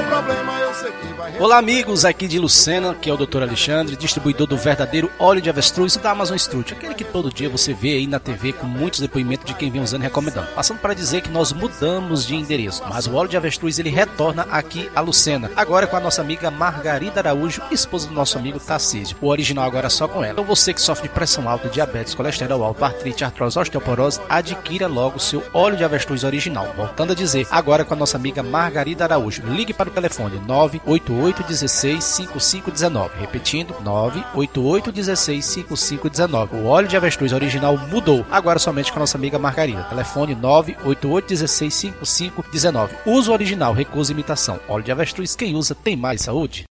meu problema eu sei que vai resolver. Olá amigos, aqui de Lucena, que é o Dr. Alexandre, distribuidor do verdadeiro óleo de avestruz da Amazon Strut, aquele que todo dia você vê aí na TV com muitos depoimentos de quem vem usando e recomendando. Passando para dizer que nós mudamos de endereço, mas o óleo de avestruz ele retorna aqui a Lucena, agora com a nossa amiga Margarida Araújo, esposa do nosso amigo Tarcísio. O original agora é só com ela. Então você que sofre de pressão alta, diabetes, colesterol alto, artrite, artrose, osteoporose, adquira logo o seu óleo de avestruz original. Voltando a dizer, agora com a nossa amiga Margarida Araújo. Ligue para o telefone 988-16-5519. Repetindo, 988-16-5519. O óleo de avestruz original mudou, agora somente com a nossa amiga Margarida. Telefone 988-16-5519. Uso original, recusa imitação. Óleo de avestruz, quem usa tem mais saúde.